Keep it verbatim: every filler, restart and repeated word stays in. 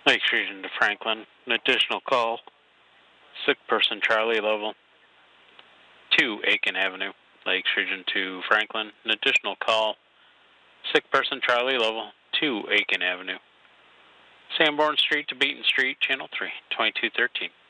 Lakes Region to Franklin. An additional call. Sick person Charlie level two Aiken Avenue. Lakes Region to Franklin. An additional call. Sick person Charlie level two Aiken Avenue. Sanborn Street to Beaton Street, Channel three, twenty-two thirteen.